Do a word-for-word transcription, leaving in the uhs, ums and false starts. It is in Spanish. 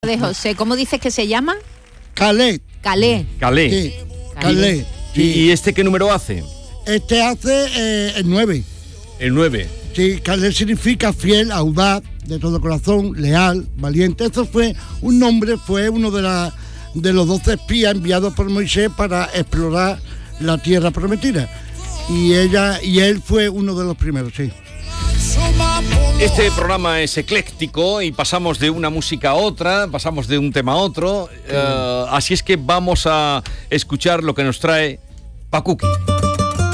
de José. ¿Cómo dices que se llama? Calais. Calais. Calais. Sí, Calais. ¿Y, Sí. ¿Y este qué número hace? Este hace eh, el nueve. El nueve. Sí, Calais significa fiel, audaz, de todo corazón, leal, valiente. Eso fue un nombre, fue uno de, la, de los doce espías enviados por Moisés para explorar la tierra prometida. Y ella y él fue uno de los primeros, sí. Este programa es ecléctico y pasamos de una música a otra, pasamos de un tema a otro. Uh, así es que vamos a escuchar lo que nos trae Pacuqui.